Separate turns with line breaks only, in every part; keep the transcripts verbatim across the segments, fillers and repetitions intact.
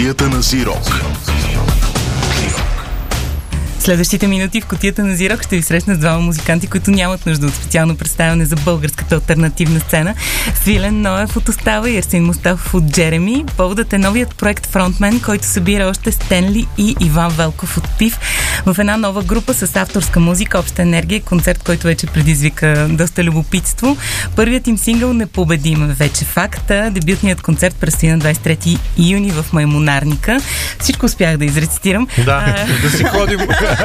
Кутията на Зирок.
Следващите минути в Кутията на Зирок ще ви срещна с двама музиканти, които нямат нужда от специално представяне за българската алтернативна сцена. Свилен Ноев от Остава и Ерсин Мустафов от Джереми. Поводът е новият проект Фронтмен, който събира още Стенли и Иван Велков от Пив в една нова група с авторска музика, обща енергия, концерт, който вече предизвика доста любопитство. Първият им сингъл "Непобедим" вече факта. Дебютният концерт предстои на двадесет и трети юни в Маймунарника. Всичко успях да изрецитирам.
Да, да си ходим.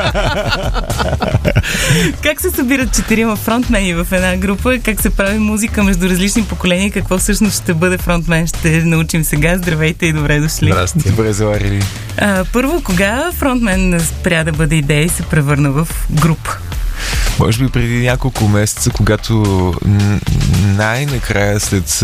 Как се събират четирима фронтмени в една група? Как се прави музика между различни поколения? Какво всъщност ще бъде фронтмен? Ще научим сега. Здравейте и добре дошли.
Здрасти. Добре заварили.
А, първо, кога фронтмен спря да бъде идея и се превърна в група?
Може би преди няколко месеца, когато най-накрая след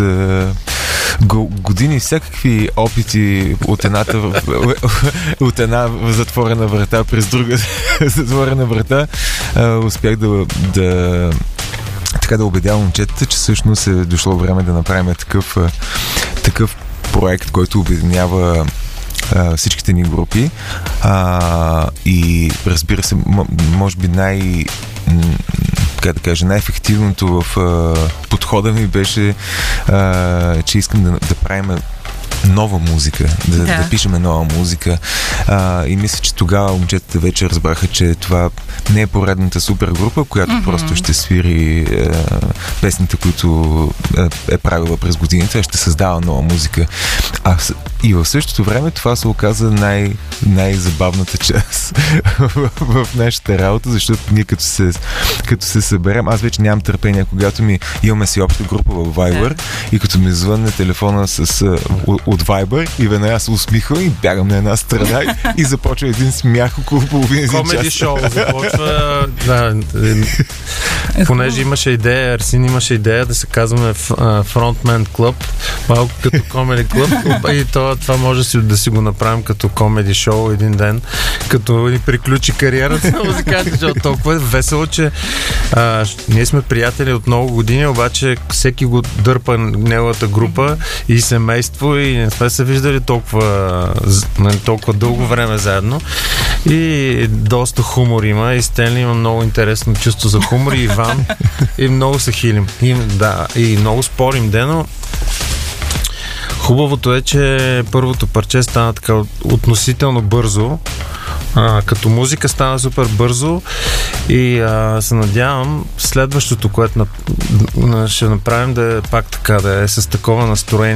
години всякакви опити от едната от една затворена врата през друга затворена врата, успях да, да така да убедя момчетата, че всъщност е дошло време да направим такъв такъв проект, който обединява всичките ни групи, а, и разбира се, може би най- как да кажа, най-ефективното в а, подхода ми беше, а, че искам да, да правим нова музика, да, да. да пишеме нова музика, а, и мисля, че тогава момчетата вече разбраха, че това не е поредната супер група, която mm-hmm. просто ще свири е, песните, които е, е правила през годините, а ще създава нова музика. А и в същото време това се оказа най- най-забавната част в, в нашата работа, защото ние като се, като се съберем, аз вече нямам търпение, когато ми имаме си обща група в Viber yeah. и като ми звънне телефона с, от Viber и веднага се усмихвам и бягам на една страна и, и започва един смях около половина един час.
Комеди шоу започва. Да, понеже имаше идея, Арсин имаше идея да се казваме Frontman Club, малко като комеди клуб, и то, това може си, да си го направим като комеди шоу един ден, като ни приключи кариерата на музиканти, защото толкова е весело, че а, ние сме приятели от много години, обаче всеки го дърпа неговата група и семейство и не сме се виждали толкова, толкова дълго време заедно и доста хумор има и Стенли има много интересно чувство за хумор и Иван и много се хилим и, да, и много спорим дено. Хубавото е, че първото парче стана така относително бързо. А, като музика стана супер бързо и а, се надявам следващото, което на, на, ще направим, да е пак така, да е с такова настроение.